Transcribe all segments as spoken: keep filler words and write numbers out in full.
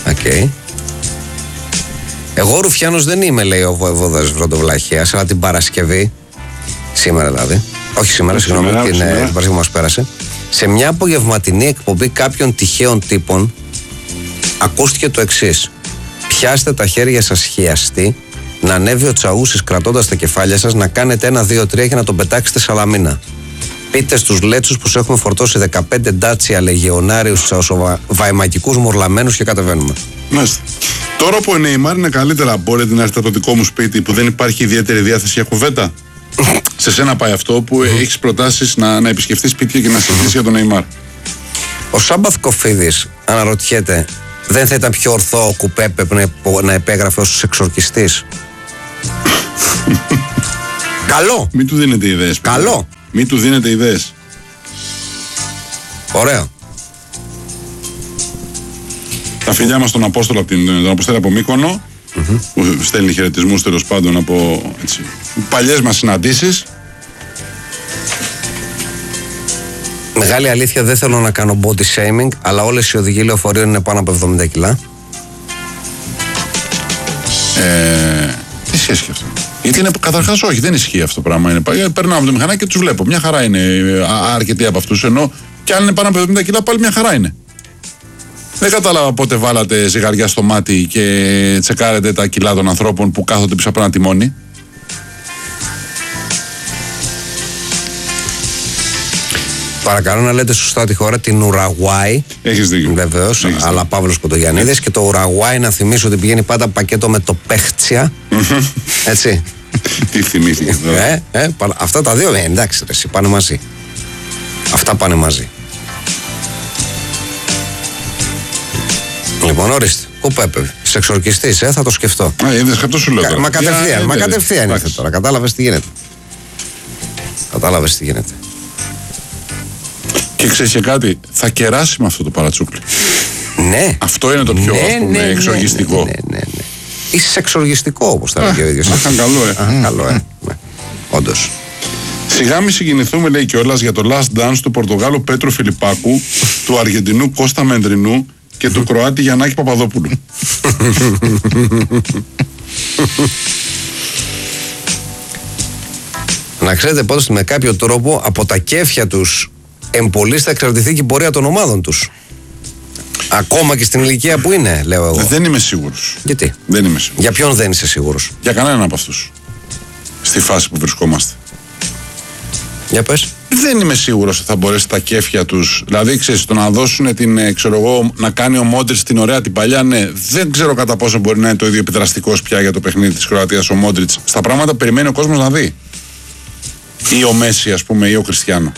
Οκ. Okay. Εγώ Ρουφιάνος δεν είμαι, λέει ο Βοηβόδας Βροντοβλαχίας, αλλά την Παρασκευή, σήμερα δηλαδή, όχι σήμερα, συγγνώμη, την Παρασκευή που μας πέρασε, σε μια απογευματινή εκπομπή κάποιων τυχαίων τύπων, ακούστηκε το εξής. Πιάστε τα χέρια σας χιαστοί, να ανέβει ο Τσαούσης κρατώντας τα κεφάλια σας, να κάνετε ένα, δύο, τρία και να τον πετάξετε Σαλαμίνα. Πείτε στους λέτσους πως έχουμε φορτώσει δεκαπέντε ντάτσια λεγεωνάριους τσαουσοβαϊμακικούς μορλαμένους και κατεβαίνουμε. Μάλιστα. Τώρα που ο Νεϊμάρ είναι καλύτερα, μπορείτε να έρθετε από το δικό μου σπίτι που δεν υπάρχει ιδιαίτερη διάθεση για κουβέντα. Σε σένα πάει αυτό που έχεις προτάσεις να, να επισκεφτείς σπίτια και να συζητήσεις για τον Νεϊμάρ. Ο Σάμπαθ Κοφίδης αναρωτιέται, δεν θα ήταν πιο ορθό ο Κουπέπε να επέγραφε ως εξορκιστής? Καλό. Μην του δίνετε ιδέες. Καλό. Μην του δίνετε ιδέες. Ωραίο. Τα φιλιά μας τον Απόστολο από την, τον Αποστόλη από Μύκονο, mm-hmm. που στέλνει χαιρετισμούς τέλος πάντων από έτσι, παλιές μας συναντήσεις. Μεγάλη αλήθεια, δεν θέλω να κάνω body shaming, αλλά όλες οι οδηγοί λεωφορείων είναι πάνω από εβδομήντα κιλά. Ε, τι σχέση και αυτό? Γιατί είναι, καταρχάς όχι, δεν ισχύει αυτό το πράγμα. Είναι, περνάω από το μηχανάκι και τους βλέπω. Μια χαρά είναι α, αρκετοί από αυτούς. Ενώ και αν είναι πάνω από εβδομήντα κιλά, πάλι μια χαρά είναι. Δεν κατάλαβα πότε βάλατε ζυγαριά στο μάτι και τσεκάρετε τα κιλά των ανθρώπων που κάθονται πίσω από ένα τιμόνι. Παρακαλώ να λέτε σωστά τη χώρα, την Ουραγουάη. Έχεις δίκιο. Βεβαίως, Έχεις αλλά Παύλος Κοντογιαννίδης. Και το Ουραγουάη, να θυμίσω ότι πηγαίνει πάντα πακέτο με το Πέχτσια. Έτσι. Τι θυμήθηκε. ε, ε, αυτά τα δύο, ε, εντάξει, ρε, πάνε μαζί. Αυτά πάνε μαζί. Λοιπόν, ορίστε. Κουπέπε. Σεξορκιστής, ε, θα το σκεφτώ. Α, είδες, αυτό σου λέω. Μα κατευθείαν, μα κατευθείαν ήρθε τώρα. Κατάλαβες τι γίνεται. Κατάλαβες τι γίνεται. Και ξέρεις και κάτι, θα κεράσει με αυτό το παρατσούκλι. Ναι. Αυτό είναι το πιο, ναι, ας πούμε, ναι, εξοργιστικό. Ναι, ναι, ναι, ναι. Είσαι εξοργιστικό, όπως θα έλεγε ο ίδιος. Αχ, καλό, ε. Αχ, καλό, ε. Ναι. Όντως. Σιγά μη συγκινηθούμε, λέει κιόλας, για το last dance του Πορτογάλου Πέτρου Φιλιππάκου, του Αργεντινού Κώστα Μεντρινού και του Κροάτη Γιαννάκη Παπαδόπουλου. Να ξέρετε πως με κάποιο τρόπο από τα κέφια τους εμπολής θα εξαρτηθεί και η πορεία των ομάδων τους. Ακόμα και στην ηλικία που είναι, λέω εγώ. Δεν είμαι σίγουρος. Γιατί? Δεν είμαι σίγουρος. Για ποιον δεν είσαι σίγουρος? Για κανέναν από αυτούς. Στη φάση που βρισκόμαστε. Για πες. Δεν είμαι σίγουρος ότι θα μπορέσει τα κέφια τους. Δηλαδή, ξέρεις, το να δώσουν την, ξέρω εγώ, να κάνει ο Μόντριτς την ωραία την παλιά, ναι. Δεν ξέρω κατά πόσο μπορεί να είναι το ίδιο επιδραστικός πια για το παιχνίδι της Κροατίας ο Μόντριτς. Στα πράγματα που περιμένει ο κόσμος να δει. Ή ο Μέση, ας πούμε, ή ο Κριστιάνο.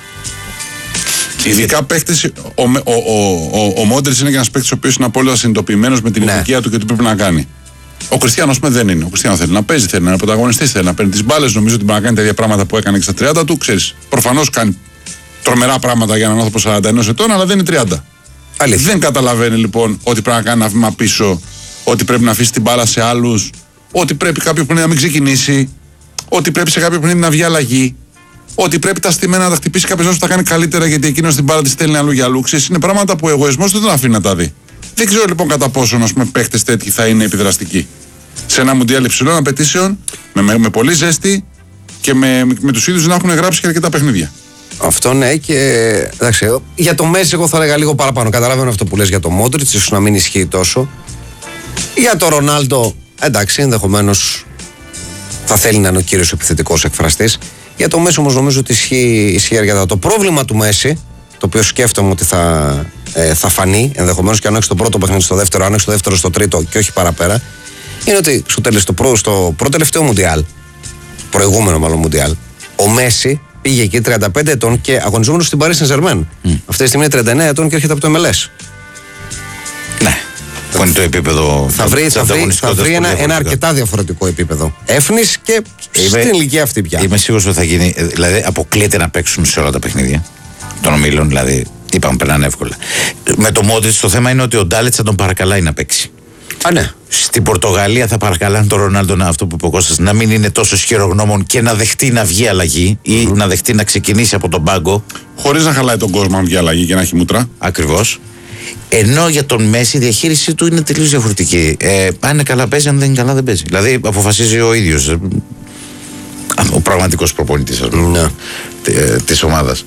Ειδικά παίκτες, ο, ο, ο, ο, ο Μόντριτς είναι και ένας παίκτης ο οποίος είναι απόλυτα συνειδητοποιημένος με την ναι. ηλικία του και τι πρέπει να κάνει. Ο Κριστιάνο δεν είναι. Ο Κριστιάνο θέλει να παίζει, θέλει να είναι πρωταγωνιστής, θέλει να παίρνει τις μπάλες. Νομίζω ότι μπορεί να κάνει τα ίδια πράγματα που έκανε και στα τριάντα του. Ξέρεις, προφανώς κάνει τρομερά πράγματα για έναν άνθρωπο σαράντα ενός ετών, αλλά δεν είναι τριάντα. Αλήθεια. Δεν καταλαβαίνει λοιπόν ότι πρέπει να κάνει ένα βήμα πίσω, ότι πρέπει να αφήσει την μπάλα σε άλλους, ότι πρέπει κάποιο παιχνίδι να μην ξεκινήσει, ότι πρέπει σε κάποιο παιχνίδι να βγει αλλαγή, ότι πρέπει τα στημένα να τα χτυπήσει κάποιο όσο τα κάνει καλύτερα γιατί εκείνο την μπάλα τη στέλνει αλλού για αλλού. Ξέρεις, είναι πράγματα που ο εγωισμός δεν τον αφήνει να τα δει. Δεν ξέρω λοιπόν κατά πόσο παίκτες τέτοιοι θα είναι επιδραστικοί. Σε ένα μουντιάλ υψηλών απαιτήσεων, με, με, με πολύ ζέστη και με, με, με τους ίδιους να έχουν γράψει και αρκετά παιχνίδια. Αυτό ναι, και εντάξει, για το Μέση εγώ θα έλεγα λίγο παραπάνω. Καταλαβαίνω αυτό που λες για το Μόντριτς, ίσως να μην ισχύει τόσο. Για το Ρονάλντο, εντάξει, ενδεχομένως θα θέλει να είναι ο κύριος επιθετικός εκφραστής. Για το Μέση όμως νομίζω ότι ισχύει, ισχύει αρκετά. Το πρόβλημα του Μέση, το οποίο σκέφτομαι ότι θα, ε, θα φανεί ενδεχομένως και αν όχι στο πρώτο παιχνίδι, στο δεύτερο, αν όχι στο δεύτερο, στο τρίτο και όχι παραπέρα, είναι ότι στο, τελε, στο, προ, στο πρώτο τελευταίο Μουντιάλ, προηγούμενο μάλλον Μουντιάλ, ο Μέση πήγε εκεί τριάντα πέντε ετών και αγωνιζόμενος στην Paris Saint-Germain. Mm. Αυτή τη στιγμή είναι τριάντα εννέα ετών και έρχεται από το εμ ελ ες. Ναι. Που είναι το επίπεδο. Θα βρει, θα βρει, θα βρει ένα, ένα αρκετά διαφορετικό επίπεδο. Έφνης και είμαι, στην ηλικία αυτή πια. Είμαι σίγουρος ότι θα γίνει. Δηλαδή, αποκλείεται να παίξουν σε όλα τα παιχνίδια των ομίλων. Δηλαδή, είπαμε περνάνε εύκολα. Με το Μόντριτς το θέμα είναι ότι ο Ντάλετς θα τον παρακαλάει να παίξει. Α, ναι. Στην Πορτογαλία θα παρακαλάνε τον Ρονάλντο, αυτό που είπε ο Κώστας, να μην είναι τόσο ισχυρογνώμων και να δεχτεί να βγει αλλαγή ή mm-hmm. να δεχτεί να ξεκινήσει από τον πάγκο. Χωρίς να χαλάει τον κόσμο αν βγει αλλαγή και να έχει μούτρα. Ακριβώς. Ενώ για τον Μέση η διαχείρισή του είναι τελείως διαφορετική. Ε, αν είναι καλά παίζει, αν δεν είναι καλά δεν παίζει. Δηλαδή αποφασίζει ο ίδιος. Ο πραγματικός προπονητής, ας πούμε, ναι. της ομάδας.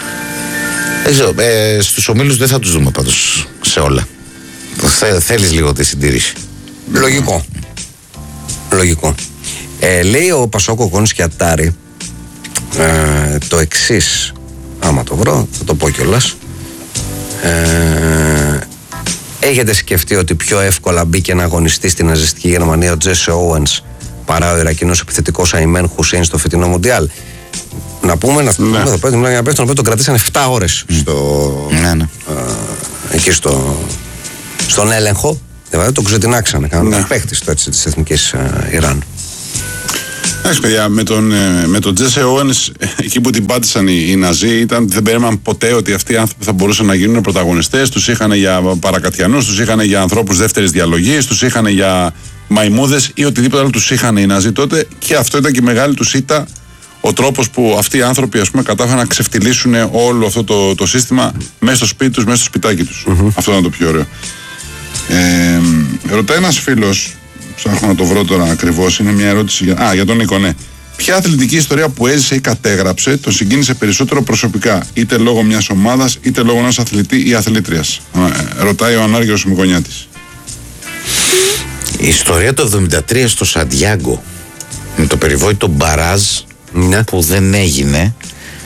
Ε, στους ομίλους δεν θα τους δούμε πάντως σε όλα. Θε, θέλεις λίγο τη συντήρηση. Λογικό. Λογικό. Ε, λέει ο Πασόκο Κόνης και Ατάρη ε, το εξής. Άμα το βρω, θα το πω κιόλας. Ε, έχετε σκεφτεί ότι πιο εύκολα μπήκε να αγωνιστεί στην ναζιστική Γερμανία ο Τζέσσε Όουενς παρά ο Ιρακινός επιθετικός Αϊμέν Χουσέιν στο φετινό Μουντιάλ? Να πούμε, να πούμε, εδώ πέρα μιλάμε για ένα παίκτη τον οποίο τον κρατήσαν επτά ώρες στο, ναι, ναι. Ε, εκεί στο, στον έλεγχο. Δηλαδή τον ξετινάξανε. Κάνανε ναι. παίκτης της εθνικής ε, Ιράν. Εντάξει, παιδιά, με τον, με τον Τζέσσε Όουενς, εκεί που την πάτησαν οι, οι Ναζί, ήταν, δεν περίμεναν ποτέ ότι αυτοί οι άνθρωποι θα μπορούσαν να γίνουν πρωταγωνιστές. Τους είχαν για παρακατιανούς, τους είχαν για ανθρώπους δεύτερης διαλογής, τους είχαν για μαϊμούδες ή οτιδήποτε άλλο τους είχαν οι Ναζί τότε. Και αυτό ήταν και η μεγάλη τους ήττα, ο τρόπος που αυτοί οι άνθρωποι, ας πούμε, κατάφεραν να ξεφτυλίσουν όλο αυτό το, το σύστημα μέσα στο σπίτι τους, μέσα στο σπιτάκι τους. Mm-hmm. Αυτό ήταν το πιο ωραίο. Ε, ρωτάει ένας φίλος. Ψάχνω να το βρω τώρα ακριβώς. Είναι μια ερώτηση για, α, για τον Νίκο, ναι. Ποια αθλητική ιστορία που έζησε ή κατέγραψε τον συγκίνησε περισσότερο προσωπικά, είτε λόγω μιας ομάδας, είτε λόγω ενός αθλητή ή αθλήτριας? Ε, ρωτάει ο Ανάργυρος Μικονιάτης. Η ιστορία του εβδομήντα τρία στο Σαντιάγκο με το περιβόητο μπαράζ, ναι, που δεν έγινε.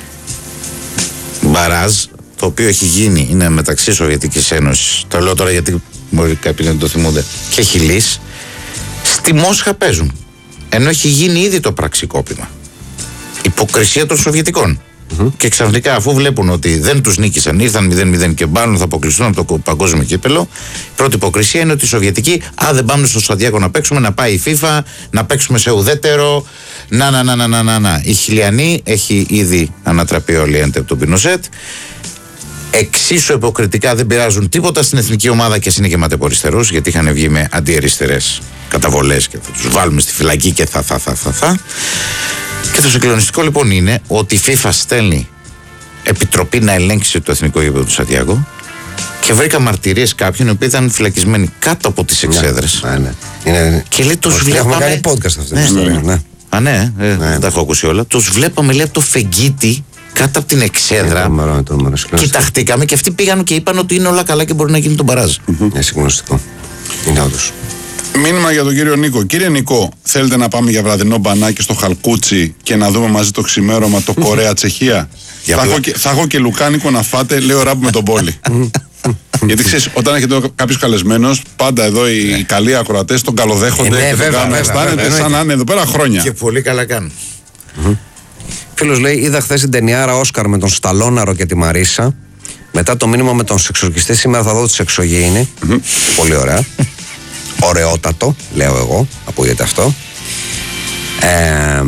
Μπαράζ το οποίο έχει γίνει, είναι μεταξύ Σοβιετικής Ένωσης, το λέω τώρα γιατί μπορεί κάποιοι να το θυμούνται, και Χιλής. Στη Μόσχα παίζουν, ενώ έχει γίνει ήδη το πραξικόπημα. Υποκρισία των Σοβιετικών. Mm-hmm. Και ξαφνικά, αφού βλέπουν ότι δεν τους νίκησαν, ήρθαν μηδέν μηδέν και μπάνουν, θα αποκλειστούν από το παγκόσμιο κύπελο. Η πρώτη υποκρισία είναι ότι οι Σοβιετικοί, α, δεν πάμε στο Σαντιάγκο να παίξουμε, να πάει η FIFA, να παίξουμε σε ουδέτερο. Να, να, να, να, να, να, να. Η Χιλιανή έχει ήδη ανατραπεί ο Αλιέντε από τον Πινοσέτ. Εξίσου υποκριτικά δεν πειράζουν τίποτα στην εθνική ομάδα και είναι και ματαιποριστερούς, γιατί είχαν βγει με αντιαριστερές καταβολές και θα τους βάλουμε στη φυλακή και θα, θα, θα, θα, θα. Και το συγκλονιστικό λοιπόν είναι ότι η FIFA στέλνει επιτροπή να ελέγξει το εθνικό γήπεδο του Σαντιάγκο και βρήκα μαρτυρίες κάποιων οι οποίοι ήταν φυλακισμένοι κάτω από τις εξέδρες. Ναι, ναι. Είναι... Και λέει τους βλέπαμε. Έχουμε κάνει podcast αυτή ναι, την ιστορία. Ναι. Α, ναι, ε, ναι, δεν τα έχω ακούσει όλα. Τους βλέπαμε, λέει, από το φεγγίτι κάτω από την εξέδρα. Μαρό, το μαρό, κοιταχτήκαμε και αυτοί πήγαν και είπαν ότι είναι όλα καλά και μπορεί να γίνει τον μπαράζ. Είναι συγκλονιστικό. Είναι όντως. Μήνυμα για τον κύριο Νίκο. Κύριε Νίκο, θέλετε να πάμε για βραδινό μπανάκι στο Χαλκούτσι και να δούμε μαζί το ξημέρωμα το Κορέα-Τσεχία? θα, έχω και, θα έχω και λουκάνικο να φάτε, λέει ο Ράμπ με τον Πόλη. Γιατί ξέρεις, όταν έχετε κάποιος καλεσμένος, πάντα εδώ οι καλοί ακροατές τον καλοδέχονται ε, ναι, και τον κάνουν. Αισθάνεται σαν να είναι εδώ πέρα χρόνια. Και πολύ καλά κάνουν. Mm-hmm. Φίλος λέει, είδα χθες την ταινιάρα Όσκαρ με τον Σταλόναρο και τη Μαρίσα. Μετά το μήνυμα με τον σεξορκιστή, σήμερα θα δω τη Σεξογεΐνη. Mm-hmm. Πολύ ωραία. Ωραιότατο, λέω εγώ, ακούγεται αυτό. Ε,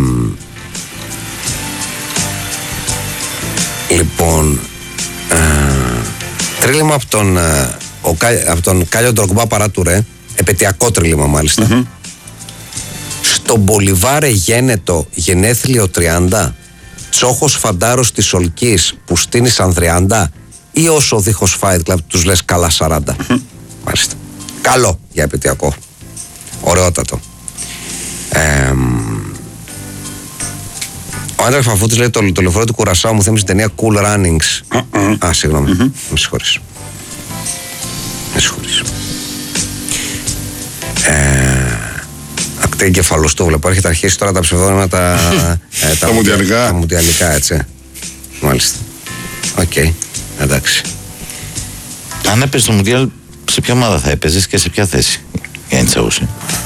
λοιπόν, ε, τρίλημα από τον, ε, ο, από τον Κάλιο Ντρογκμπά Παράτουρε, επαιτειακό τρίλημα μάλιστα. Mm-hmm. Στο Μπολιβάρε γένετο γενέθλιο τριάντα, Τσόχος φαντάρος της Ολκής που στείνει σαν τριάντα, ή όσο δίχως Fight Club τους λες καλά σαράντα. Mm-hmm. Μάλιστα. Καλό για επαιτειακό. Ωραιότατο. Ε, ο Άντρας Φαφούτης λέει το, το λεωφορείο του Κουρασάου μου θύμισε την ταινία Cool Runnings. Mm-hmm. Α, συγγνώμη. Mm-hmm. Με συγχωρείς. Με συγχωρείς. Ε, ακτή εγκεφαλοστού βλέπω. Έρχεται να αρχίσει τώρα τα ψευδόνυμα τα, ε, τα, τα μουντιαλικά. Τα μουντιαλικά, έτσι. Μάλιστα. Οκ. Okay. Εντάξει. Αν έπαιζε το Μουντιάλ, σε ποια ομάδα θα έπαιζες και σε ποια θέση για εντσαούση?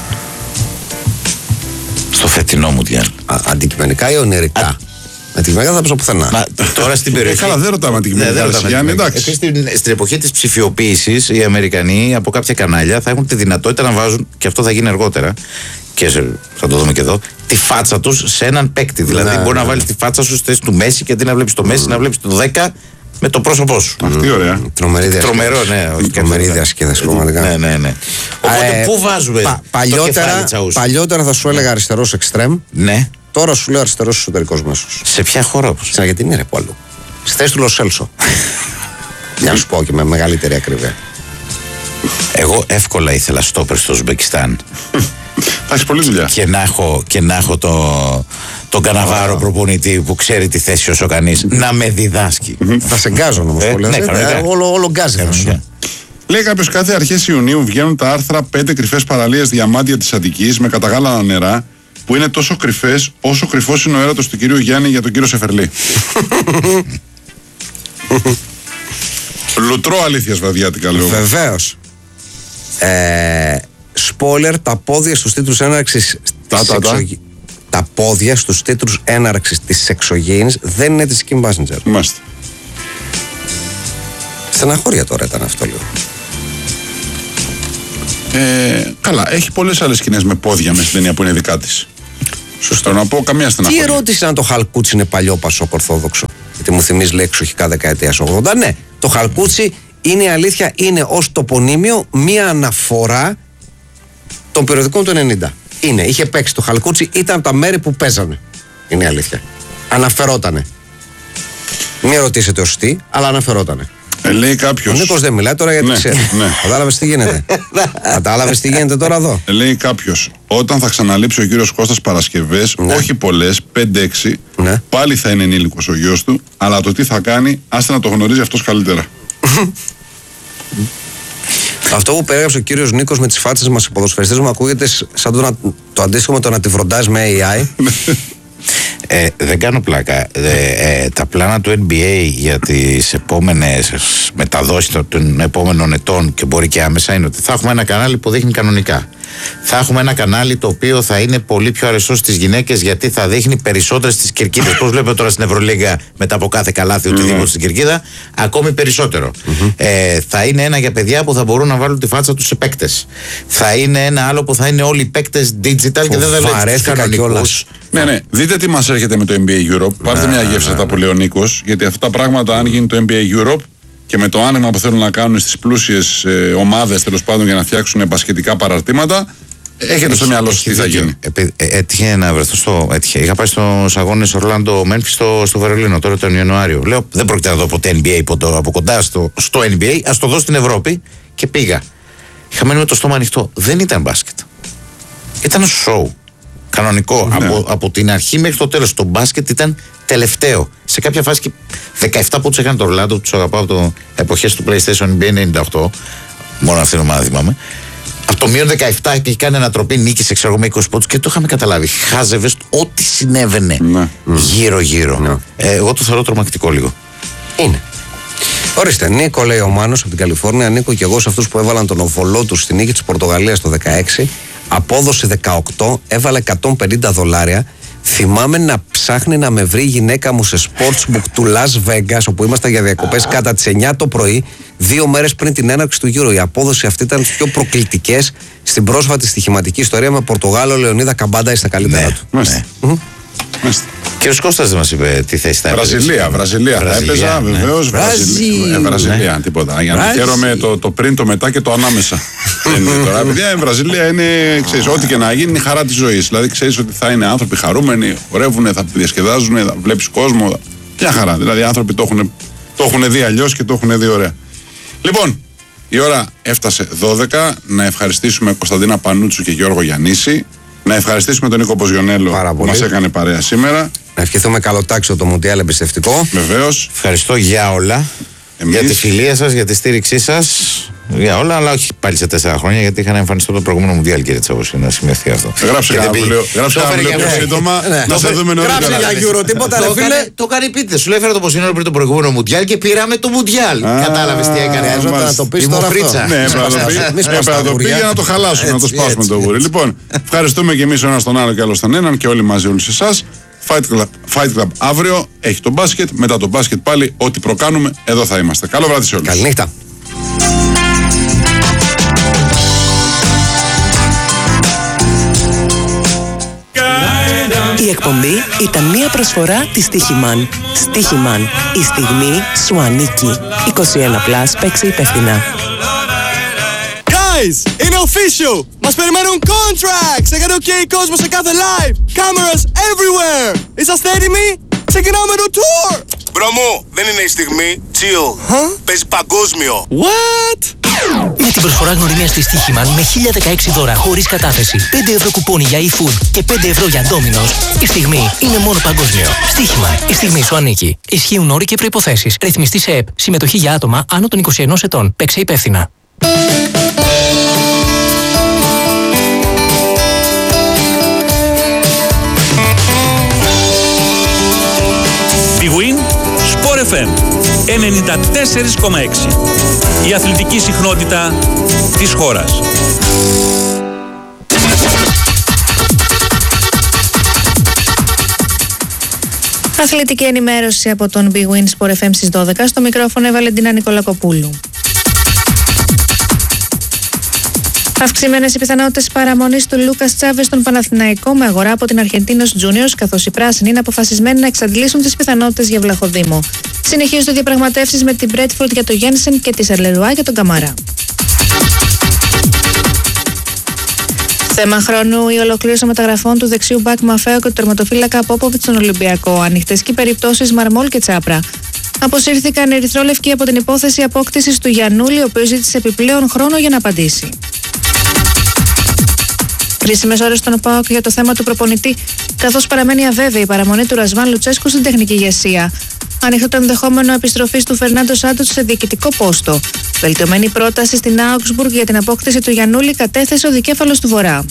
Στο φετινό Μουντιάλ. Αντικειμενικά ή ονειρικά? Αντικειμενικά θα πέσω πουθενά. Μα, τώρα στην περιοχή. Ε, καλά, δεν ρωτάμε αντικειμενικά. Στην, στην εποχή της ψηφιοποίησης, οι Αμερικανοί από κάποια κανάλια θα έχουν τη δυνατότητα να βάζουν, και αυτό θα γίνει αργότερα, και σε, θα το δούμε και εδώ, τη φάτσα τους σε έναν παίκτη. Δηλαδή, ναι, μπορεί ναι, να βάλεις τη φάτσα σου στη θέση του Μέση και αντί να βλέπεις το Μέση, mm. να βλέπεις το δέκα με το πρόσωπό σου. Αυτή ωραία. Τρομερό, ναι. Τρομερή διασκέδαση, πραγματικά. Ναι, ναι, ναι. Οπότε, πού βάζουμε πα, παλιότερα, παλιότερα θα σου έλεγα αριστερός εξτρέμ. Ναι. Τώρα σου λέω αριστερός εσωτερικός μέσος. Σε ποια χώρα όπως? Στην Αργεντινή, ρε, που αλλού. Στη θέση του Λο Σέλσο. Για να σου πω και με μεγαλύτερη ακρίβεια. Εγώ εύκολα ήθελα στόπερ στο Ουσμπεκιστάν. Θα έχεις πολλή δουλειά. Και να έχω, και να έχω το, τον Καναβάρο προπονητή που ξέρει τη θέση όσο κανείς να με διδάσκει. Θα σε γκάζουν όμως πολύ. Ναι, όλο, όλο γκάζι θα σου. Λέει κάποιος, κάθε αρχές Ιουνίου βγαίνουν τα άρθρα πέντε κρυφές παραλίες διαμάντια της Αττικής με καταγάλανα νερά που είναι τόσο κρυφές όσο κρυφός είναι ο έρωτος του κυρίου Γιάννη για τον κύριο Σεφερλή. Λουτρό αλήθειας βραδιάτικα λέω. Βεβαίως. Ε, Σπόιλερ, τα πόδια στους τίτλους έναρξης τα, της τα, τα. εξωγη... τα πόδια στους τίτλους έναρξης της εξωγήινης δεν είναι της Kim Basinger. Μάλιστα. Στεναχώρια τώρα ήταν αυτό λίγο. Ε, καλά, έχει πολλές άλλες σκηνές με πόδια μέσα στην ταινία που είναι δικά της. Σωστό να πω, καμία Τι στεναχώρια. ερώτηση αν το Χαλκούτσι είναι παλιό Πασόκ Ορθόδοξο? Γιατί μου θυμίζει λέει εξοχικά δεκαετίας ογδόντα. Ναι, το Χαλκούτσι είναι η αλήθεια, είναι ως τοπονύμιο μία αναφορά των περιοδικών του ενενήντα. Είναι, είχε παίξει το Χαλκούτσι, ήταν από τα μέρη που παίζανε. Είναι η αλήθεια. Αναφερότανε. Μην ρωτήσετε ως τι, αλλά αναφερότανε. Ε, λέει κάποιος. Ο Νίκος δεν μιλάει τώρα γιατί Ναι, ξέρει. ναι. Κατάλαβες τι γίνεται. Κατάλαβες τι γίνεται τώρα εδώ. Ε, λέει κάποιος, όταν θα ξαναλείψει ο κύριος Κώστας Παρασκευές, Ναι. όχι πολλές, πέντε έξι, Ναι. πάλι θα είναι ενήλικος ο γιος του, αλλά το τι θα κάνει, άστε να το γνωρίζει αυτός καλύτερα. Αυτό που περιέγραψε ο κύριος Νίκος με τις φάτσες μας οι ποδοσφαιριστές μου ακούγεται σαν το, να- το αντίστοιχο με το να τη βροντάς με έι άι. Ε, δεν κάνω πλάκα. Ε, ε, τα πλάνα του εν μπι έι για τις επόμενες μεταδόσεις των, των επόμενων ετών και μπορεί και άμεσα είναι ότι θα έχουμε ένα κανάλι που δείχνει κανονικά. Θα έχουμε ένα κανάλι το οποίο θα είναι πολύ πιο αρεστό στις γυναίκες γιατί θα δείχνει περισσότερες τις κερκίδες. Πώς βλέπετε τώρα στην Ευρωλίγκα μετά από κάθε καλάθι οτιδήποτε στην κερκίδα, ακόμη περισσότερο. Ε, θα είναι ένα για παιδιά που θα μπορούν να βάλουν τη φάτσα τους σε παίκτες. Θα είναι ένα άλλο που θα είναι όλοι οι παίκτες digital και δεν θα λέει τους κανονικούς. Ναι, ναι. Δείτε τι μας έρχεται με το εν μπι έι Europe. Πάρτε μια γεύση αυτά που λέει ο Νίκος. Γιατί αυτά τα πράγματα, αν γίνει το εν μπι έι Europe και με το άνοιγμα που θέλουν να κάνουν στις πλούσιες ε, ομάδες τέλος πάντων για να φτιάξουν μπασκετικά παραρτήματα, έχετε στο μυαλό σας τι θα γίνει. Επί- ε, έτυχε να βρεθώ στο. Έτυχε. Είχα πάει στους αγώνες Ορλάντο Μέμφις στο, στο Βερολίνο τώρα τον Ιανουάριο. Λέω δεν πρόκειται να δω ποτέ εν μπι έι από, το, από κοντά στο, στο εν μπι έι. Ας το δω στην Ευρώπη και πήγα. Είχα μένει με το στόμα ανοιχτό. Δεν ήταν μπάσκετ. Ήταν σοου. Κανονικό. Ναι. Από, από την αρχή μέχρι το τέλος. Το μπάσκετ ήταν τελευταίο. Σε κάποια φάση και δεκαεπτά πόντους έκανε το Ορλάντο. Τους αγαπάω από το εποχές του PlayStation εν μπι έι ενενήντα οκτώ. Μόνο αυτήν την ομάδα θυμάμαι. Από το μείον δεκαεπτά και έχει κάνει ανατροπή, νίκησε ξέρω εγώ με είκοσι πόντους και το είχαμε καταλάβει. Χάζευες ό,τι συνέβαινε Ναι. γύρω-γύρω. Ναι. Ε, εγώ το θεωρώ τρομακτικό λίγο. Είναι. Ορίστε, Νίκο λέει ο Μάνος από την Καλιφόρνια. Νίκο και εγώ σε αυτούς που έβαλαν τον οβολό του στη νίκη της Πορτογαλίας το δεκαέξι. Απόδοση δεκαοκτώ, έβαλε εκατόν πενήντα δολάρια. Θυμάμαι να ψάχνει να με βρει η γυναίκα μου σε sportsbook του Las Vegas, όπου ήμασταν για διακοπές κατά τις εννιά το πρωί, δύο μέρες πριν την έναρξη του Euro. Η απόδοση αυτή ήταν τις πιο προκλητικές στην πρόσφατη στοιχηματική ιστορία με Πορτογάλο Λεωνίδα Καμπάντα στα καλύτερα του. Μάλιστα. Μάλιστα. Κύριος Κώστας δεν μας είπε τι θέση θα έπαιζε. Βραζιλία, Βραζιλία. Θα Βραζιλία, έπαιζα ναι. βεβαίως Βραζιλία. Βραζιλία. Ε, Βραζιλία, τίποτα. Για να Βραζιλία. χαίρομαι το, το πριν, το μετά και το ανάμεσα. Δεν είναι τώρα. Παιδιά, η Βραζιλία είναι, ξέρεις, ό,τι και να γίνει είναι η χαρά της ζωής. Δηλαδή, ξέρεις ότι θα είναι άνθρωποι χαρούμενοι, χορεύουν, θα διασκεδάζουν, θα βλέπεις κόσμο. Μια χαρά. Δηλαδή, οι άνθρωποι το έχουν, το έχουν δει αλλιώς και το έχουν δει ωραία. Λοιπόν, η ώρα έφτασε δώδεκα. Να ευχαριστήσουμε Κωνσταντίνα Πανούτσου και Γιώργο Γιαννίση. Να ευχαριστήσουμε τον Νίκο Ποζιονέλο Πάρα που πολύ. μας έκανε παρέα σήμερα. Να ευχηθούμε καλοτάξιο το Μουντιάλ εμπιστευτικό. Βεβαίως. Ευχαριστώ για όλα. Εμείς. Για τη φιλία σας, για τη στήριξή σας. Για όλα, αλλά όχι πάλι σε τέσσερα χρόνια γιατί είχα να εμφανιστώ το προηγούμενο Μουντιάλ, κύριε Τσαβός, να σημειωθεί αυτό. Γράψε Και κανένα δεν βιβλίο. πήγε. Γράψε Το κανένα έφερε βιβλίο και πιο αυτό. σύντομα. Ναι. Να σε δούμε Γράψε νωρίτερα. για Euro, τίποτα ρε Το φίλε. έκανε- Το κάνει επίτηδες. Σου λέει έφερα το Ποσινόρο πριν το προηγούμενο Μουντιάλ και πήραμε το Μουντιάλ. Α, Κατάλαβες τι έκανε. μάλιστα. Χρειάζεται να το πεις Η τώρα αυτό. μοφρίτσα. Ναι, έπρεπε να το πει. Μη σπάς Έπρεπε τα να το πει γουριά. για να το χαλάσουμε, να το Έτσι, σπάσουμε έτσι, το γούρι. έτσι. Λοιπόν, ευχαριστούμε και εμείς ο ένας τον άλλο και άλλο τον έναν και όλοι μαζί όλους εσάς. Fight Club, Fight Club αύριο έχει το μπάσκετ. Μετά το μπάσκετ πάλι, ό,τι προκάνουμε, εδώ θα είμαστε. Καλό βράδυ σε όλους. Καληνύχτα. Η εκπομπή ήταν μία προσφορά της Στίχημαν. Στίχημαν. Η στιγμή σου ανήκει. είκοσι ένα συν, παίξε υπεύθυνα. Guys, είναι official! Μας περιμένουν contracts! εκατομμύρια κόσμο σε κάθε live! Cameras everywhere! Είσαστε έτοιμοι? Ξεκινάμε το tour! Μπρο μου, δεν είναι η στιγμή. Chill. Huh? Παίζει παγκόσμιο. What? Με την προσφορά γνωριμίας της Στίχημαν με χίλια δεκαέξι δώρα χωρίς κατάθεση, πέντε ευρώ κουπόνι για e-food και πέντε ευρώ για Domino's. Η στιγμή είναι μόνο παγκόσμιο. Στίχημαν. Η στιγμή σου ανήκει. Ισχύουν όροι και προϋποθέσεις. Ρυθμιστή σε ΕΠ. Συμμετοχή για άτομα άνω των είκοσι ενός ετών. Παίξε υπεύθυνα. Big Win Sport εφ εμ ενενήντα τέσσερα κόμμα έξι. Η αθλητική συχνότητα της χώρας. Αθλητική ενημέρωση από τον Big Win Sport εφ εμ στις δώδεκα. Στο μικρόφωνο η Βαλεντίνα Νικολακοπούλου. Αυξημένες οι πιθανότητες παραμονής του Λούκας Τσάβες στον Παναθηναϊκό με αγορά από την Αρχεντίνος Juniors, καθώς οι πράσινοι είναι αποφασισμένοι να εξαντλήσουν τις πιθανότητες για Βλαχοδήμο. Συνεχίζονται διαπραγματεύσεις με την Μπρέτφορντ για το Γένσεν και τη Σαρλερουά για τον Καμαρά. Θέμα χρόνου η ολοκλήρωση μεταγραφών του δεξιού μπακ Μαφέο και του τερματοφύλακα Πόποβιτς στον Ολυμπιακό. Ανοιχτές και περιπτώσεις Μαρμόλ και Τσάπρα. Αποσύρθηκαν οι ερυθρόλευκοι από την υπόθεση απόκτησης του Γιαννούλη, ο οποίος ζήτησε επιπλέον χρόνο για να απαντήσει. Κρίσιμες ώρες στον ΠΑΟΚ για το θέμα του προπονητή, καθώς παραμένει αβέβαιη η παραμονή του Ρασβάν Λουτσέσκου στην τεχνική ηγεσία. Ανοιχτό το ενδεχόμενο επιστροφής του Φερνάντο Σάντος σε διοικητικό πόστο. Βελτιωμένη πρόταση στην Augsburg για την απόκτηση του Γιαννούλη κατέθεσε ο δικέφαλος του Βορρά.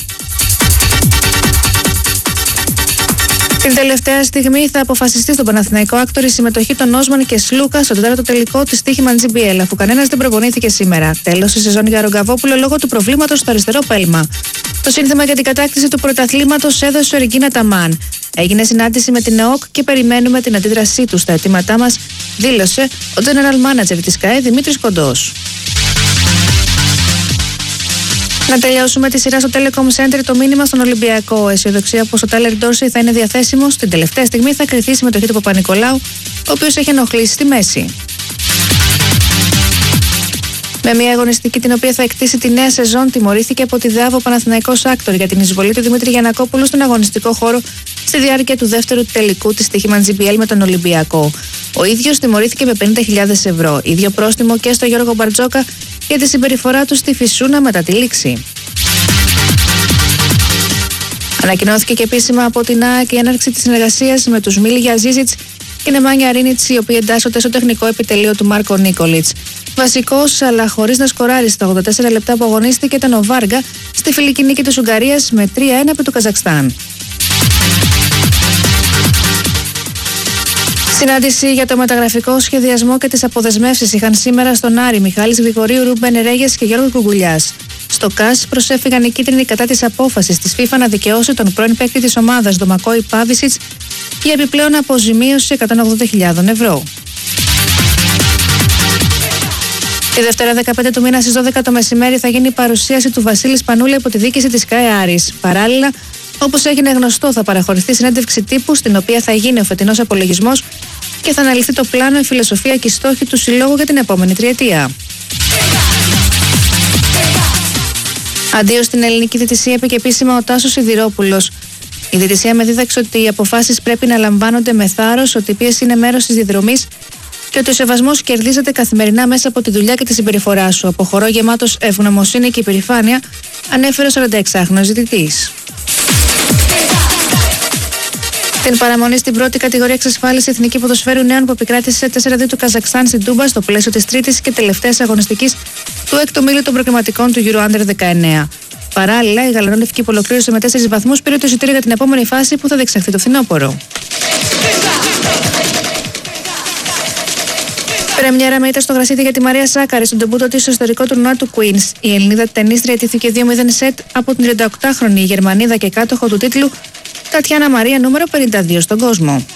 Την τελευταία στιγμή θα αποφασιστεί στον Παναθηναϊκό Άκτορ η συμμετοχή των Όσμαν και Σλούκα στο τέταρτο τελικό της Στίχημαν τζι μπι ελ, αφού κανένας δεν προπονήθηκε σήμερα. Τέλος η σεζόν για Ρογκαβόπουλο λόγω του προβλήματος στο αριστερό πέλμα. Το σύνθημα για την κατάκτηση του πρωταθλήματος έδωσε ο Ρεγκίνα Ταμάν. Έγινε συνάντηση με την ΕΟΚ και περιμένουμε την αντίδρασή του στα αιτήματά μας, δήλωσε ο General Manager της ΚΑΕ Δημήτρης Κοντός. Να τελειώσουμε τη σειρά στο Telecom Center το μήνυμα στον Ολυμπιακό. Αισιοδοξία πως ο Τάιλερ Ντόρσεϊ θα είναι διαθέσιμος. Την τελευταία στιγμή θα κριθεί η συμμετοχή του Παπα-Νικολάου, ο οποίος έχει ενοχλήσει στη μέση. Με μια αγωνιστική την οποία θα εκτίσει τη νέα σεζόν, τιμωρήθηκε από τη ΔΑΒ ο Παναθηναϊκός Άκτορ για την εισβολή του Δημήτρη Γιαννακόπουλου στον αγωνιστικό χώρο στη διάρκεια του δεύτερου τελικού της Στίχημαν τζι μπι ελ με τον Ολυμπιακό. Ο ίδιος τιμωρήθηκε με πενήντα χιλιάδες ευρώ. Ίδιο πρόστιμο και στο Γιώργο Μπαρτζόκα για τη συμπεριφορά του στη Φυσούνα μετά τη λήξη. Ανακοινώθηκε και επίσημα από την ΑΕΚ η έναρξη της συνεργασίας με τους Μίλια Ζίζιτς και Νεμάνια Ρίνιτς, οι οποίοι εντάσσονται στο τεχνικό επιτελείο του Μάρκο Νίκολιτς. Βασικός, αλλά χωρίς να σκοράρει στα ογδόντα τέσσερα λεπτά που αγωνίστηκε, ήταν ο Βάργα στη φιλική νίκη της Ουγγαρίας με τρία ένα επί του Καζακστάν. Συνάντηση για το μεταγραφικό σχεδιασμό και τις αποδεσμεύσεις είχαν σήμερα στον Άρη Μιχάλης Γρηγορίου, Ρούμπεν Ρέγες και Γιώργος Κουγκουλιάς. Στο ΚΑΣ προσέφηγαν οι κίτρινοι κατά της απόφασης της FIFA να δικαιώσει τον πρώην παίκτη της ομάδας Ντομακόη Πάβισιτς για επιπλέον αποζημίωση εκατόν ογδόντα χιλιάδες ευρώ. Τη Δευτέρα δεκαπέντε του μήνα στις δώδεκα το μεσημέρι θα γίνει η παρουσίαση του Βασίλη Σπανούλη από τη διοίκηση της ΚΑΕ Άρης. Παράλληλα, όπως έγινε γνωστό, θα παραχωρηθεί συνέντευξη τύπου στην οποία θα γίνει ο φετινός απολογισμός και θα αναλυθεί το πλάνο, η φιλοσοφία και οι στόχοι του Συλλόγου για την επόμενη τριετία. Αντίο στην ελληνική διαιτησία, είπε και επίσημα ο Τάσος Σιδηρόπουλος. Η διαιτησία με δίδαξε ότι οι αποφάσεις πρέπει να λαμβάνονται με θάρρος, ότι η πίεση είναι μέρος της διαδρομής και ότι ο σεβασμός κερδίζεται καθημερινά μέσα από τη δουλειά και τη συμπεριφορά σου. Αποχωρώ γεμάτος ευγνωμοσύνη και υπερηφάνεια, ανέφερε ο σαρανταεξάχρονος διαιτητής. Την παραμονή στην πρώτη κατηγορία εξασφάλισε η Εθνική Ποδοσφαίρου Νέων που επικράτησε τέσσερα δύο του Καζακστάν στην Τούμπα στο πλαίσιο της τρίτης και τελευταίας αγωνιστικής του έκτου μήλου των προκριματικών του Euro Under δεκαεννέα. Παράλληλα, η γαλανόλευκη που ολοκλήρωσε με τέσσερις βαθμούς πήρε το εισιτήριο για την επόμενη φάση που θα διεξαχθεί το φθινόπωρο. Πρεμιέρα με ήττα στο γρασίδι για τη Μαρία Σάκαρη στον τεμπούτο της στο ιστορικό τουρνουά του Queens. Η Ελληνίδα τενίστρια ιτήθηκε δύο μηδέν σετ από την τριανταοκτάχρονη Γερμανίδα και κάτοχο του τίτλου Τατιάνα Μαρία, νούμερο πενήντα δύο στον κόσμο.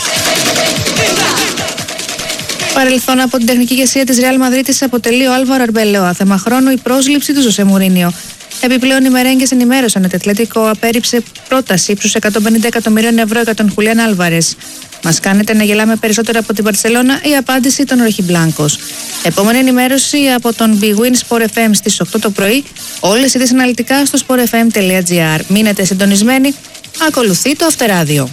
Παρελθόν από την τεχνική ηγεσία της Ρεάλ Μαδρίτης αποτελεί ο Άλβαρο Αρμπελόα. Θέμα χρόνου η πρόσληψη του Ζωσέ Μουρίνιο. Επιπλέον, οι μερέγγες ενημέρωσαν ότι το Ατλέτικο απέρριψε πρόταση ύψους εκατόν πενήντα εκατομμυρίων ευρώ για τον Χουλιάν Άλβαρες. Μας κάνετε να γελάμε περισσότερο από την Μπαρσελόνα, η απάντηση των Ροχιμπλάνκος. Επόμενη ενημέρωση από τον Big Win Sport εφ εμ στις οκτώ το πρωί. Όλες οι είδες αναλυτικά στο sport f m τελεία g r. Μείνετε συντονισμένοι. Ακολουθεί το Αυτεράδιο.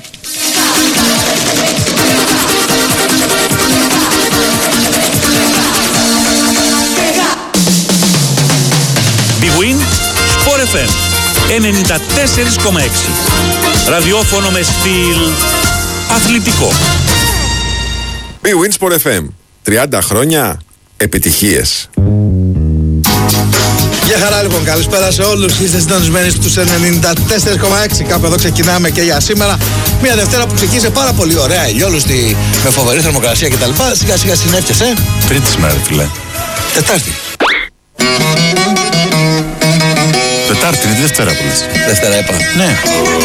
Sport εφ εμ ενενήντα τέσσερα κόμμα έξι. Ραδιόφωνο με στυλ αθλητικό. Bwin Sport εφ εμ. τριάντα χρόνια επιτυχίες. Γεια χαρά λοιπόν, καλησπέρα σε όλους. Είστε συντονισμένοι στους ενενήντα τέσσερα κόμμα έξι. Κάπου εδώ ξεκινάμε και για σήμερα. Μια Δευτέρα που ξεκίνησε πάρα πολύ ωραία, ηλιόλουστη, με φοβερή θερμοκρασία κτλ. Σιγά σιγά συνέφιασε. Τρίτη σήμερα, φίλε. Τετάρτη. Τετάρτη, είναι τη Δευτέρα που λες. Δευτέρα έπρεπε. Ναι.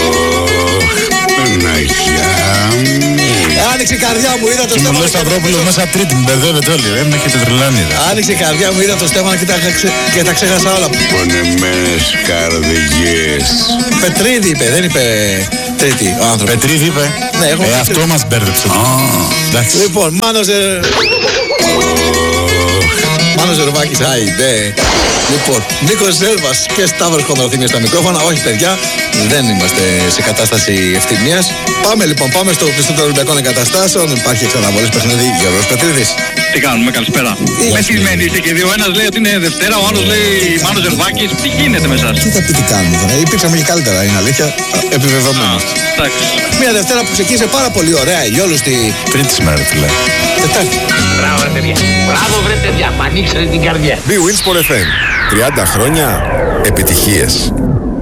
Άνοιξε η καρδιά μου, είδα το Και μου στόμα. λέει Σταυρόπουλος μέσα Τρίτη, με μπερδεύετε όλοι, ρε, με έχετε τρελάνει. Άνοιξε η καρδιά μου, είδα το στόμα και τα, ξε... και τα ξέχασα όλα. Πονεμένες καρδιές. Πετρίδη είπε, δεν είπε Τρίτη ο άνθρωπος. Πετρίδη είπε. Ναι, έχω ε, αυτό μας μπέρδεψε. Εντάξει. Λοιπόν, Μάνος ε... Μάνος Ζερβάκης, άιντε. Λοιπόν, Νίκος Ζέρβας και Σταύρος Κοντροθύμιος στα μικρόφωνα. Όχι παιδιά, δεν είμαστε σε κατάσταση ευθυμίας. Πάμε λοιπόν, πάμε στο κλειστό των Ολυμπιακών Εγκαταστάσεων. Υπάρχει εξαναβολής παιχνίδι, Γιώργος Πετρίδης. Τι κάνουμε, καλησπέρα. Μεθυσμένοι είστε και δύο. Ένας λέει ότι είναι Δευτέρα, ο άλλος λέει Μάνος Ζερβάκης. Τι γίνεται με εσάς? Τι θα πει τι κάνουμε τώρα. Υπήρξαμε και καλύτερα, είναι αλήθεια. Επιβεβαιωμένος. Μια Δευτέρα που ξεκίνησε πάρα πολύ ωραία, ηλιόλουστη. Τρίτη σήμερα, φίλε. Τετάρτη. Μπράβο ρε παιδιά. Μπράβο βρε παιδιά. Μ' ανοίξατε την καρδιά. Bwin Sport εφ εμ. τριάντα χρόνια επιτυχίες.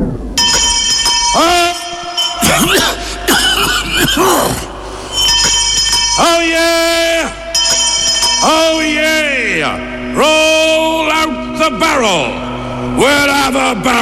Oh yeah! Oh yeah! Roll out the barrel! We'll have a barrel!